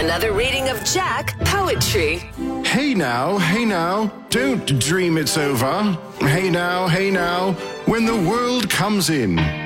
Another reading of Jack Poetry. Hey now, don't dream it's over. Hey now, when the world comes in.